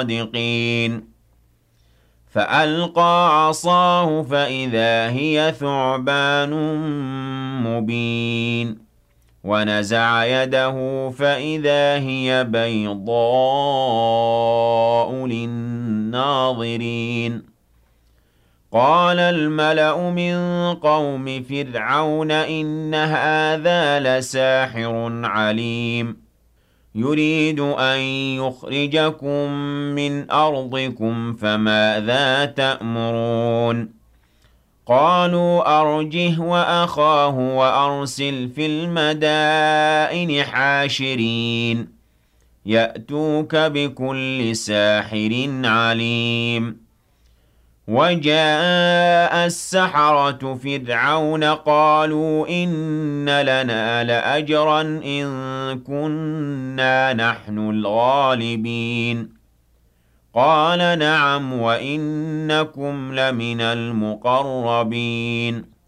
الصادقين فألقى عصاه فإذا هي ثعبان مبين ونزع يده فإذا هي بيضاء للناظرين قال الملأ من قوم فرعون إن هذا لساحر عليم يريد أن يخرجكم من أرضكم فماذا تأمرون قالوا أرجه وأخاه وأرسل في المدائن حاشرين يأتوك بكل ساحر عليم وجاء السحرة فرعون قالوا إن لنا لأجرا إن كنا نحن الغالبين قال نعم وإنكم لمن المقربين